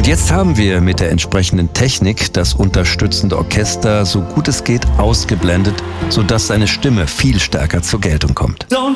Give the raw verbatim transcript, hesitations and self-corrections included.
Und jetzt haben wir mit der entsprechenden Technik das unterstützende Orchester so gut es geht ausgeblendet, sodass seine Stimme viel stärker zur Geltung kommt. Don't